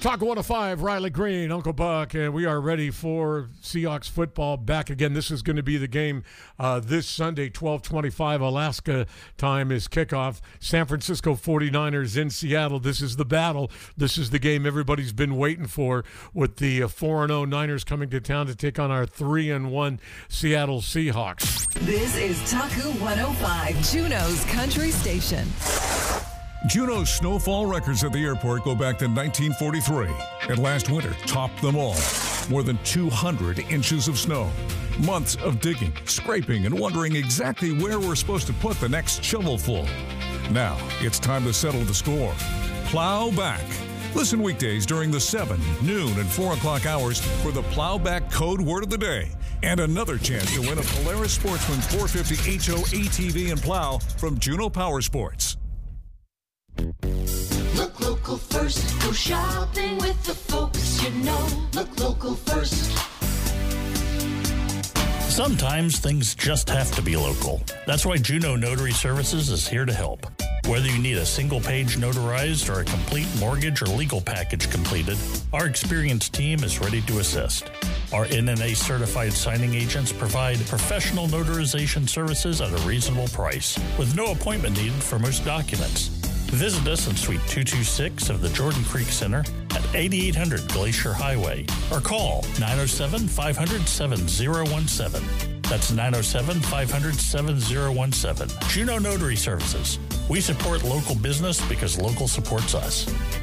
Talk 105, Riley Green, Uncle Buck, and we are ready for Seahawks football back again. This is going to be the game this Sunday, 12:25 Alaska time is kickoff. San Francisco 49ers in Seattle. This is the battle. This is the game everybody's been waiting for, with the 4-0 Niners coming to town to take on our 3-1 Seattle Seahawks. This is Taku 105, Juneau's country station. Juneau's snowfall records at the airport go back to 1943, and last winter topped them all. More than 200 inches of snow. Months of digging, scraping, and wondering exactly where we're supposed to put the next shovelful. Now, it's time to settle the score. Plow back. Listen weekdays during the 7, noon, and 4 o'clock hours for the Plowback Code Word of the Day. And another chance to win a Polaris Sportsman 450 HO ATV and plow from Juneau Power Sports. Look local first. Go shopping with the folks you know. Look local first. Sometimes things just have to be local. That's why Juneau Notary Services is here to help. Whether you need a single page notarized or a complete mortgage or legal package completed, our experienced team is ready to assist. Our NNA certified signing agents provide professional notarization services at a reasonable price, with no appointment needed for most documents. Visit us in Suite 226 of the Jordan Creek Center at 8800 Glacier Highway, or call 907-500-7017. That's 907-500-7017. Juneau Notary Services. We support local business because local supports us.